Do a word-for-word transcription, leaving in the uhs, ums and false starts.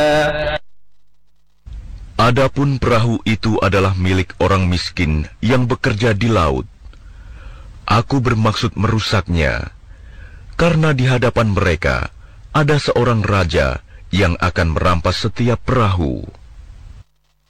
Adapun perahu itu adalah milik orang miskin yang bekerja di laut. Aku bermaksud merusaknya, karena di hadapan mereka ada seorang raja yang akan merampas setiap perahu.